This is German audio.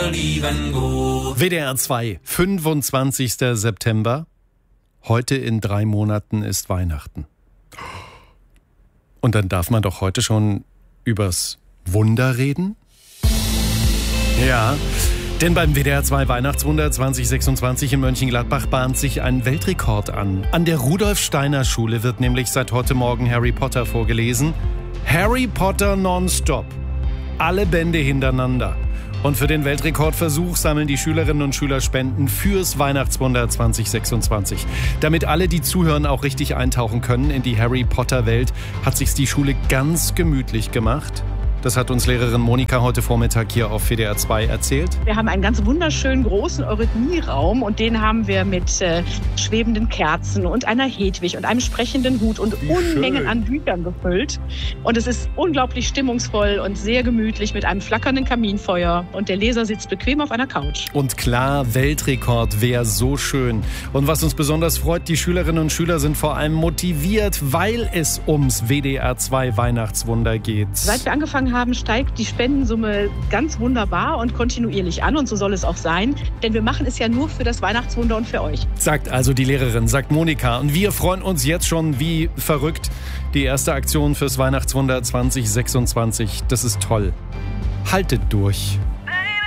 lieben gut. WDR 2, 25. September. Heute in 3 Monaten ist Weihnachten. Und dann darf man doch heute schon übers Wunder reden? Ja, denn beim WDR 2 Weihnachtswunder 2026 in Mönchengladbach bahnt sich ein Weltrekord an. An der Rudolf-Steiner-Schule wird nämlich seit heute Morgen Harry Potter vorgelesen. Harry Potter nonstop. Alle Bände hintereinander. Und für den Weltrekordversuch sammeln die Schülerinnen und Schüler Spenden fürs Weihnachtswunder 2026. Damit alle, die zuhören, auch richtig eintauchen können in die Harry Potter Welt, hat sich's die Schule ganz gemütlich gemacht. Das hat uns Lehrerin Monika heute Vormittag hier auf WDR 2 erzählt. Wir haben einen ganz wunderschönen großen Eurythmieraum und den haben wir mit schwebenden Kerzen und einer Hedwig und einem sprechenden Hut und Unmengen an Büchern gefüllt. Und es ist unglaublich stimmungsvoll und sehr gemütlich mit einem flackernden Kaminfeuer und der Leser sitzt bequem auf einer Couch. Und klar, Weltrekord wäre so schön. Und was uns besonders freut, die Schülerinnen und Schüler sind vor allem motiviert, weil es ums WDR 2 Weihnachtswunder geht. Seit wir angefangen haben, steigt die Spendensumme ganz wunderbar und kontinuierlich an und so soll es auch sein, denn wir machen es ja nur für das Weihnachtswunder und für euch. Sagt also die Lehrerin, sagt Monika. Und wir freuen uns jetzt schon wie verrückt. Die erste Aktion fürs Weihnachtswunder 2026, das ist toll. Haltet durch.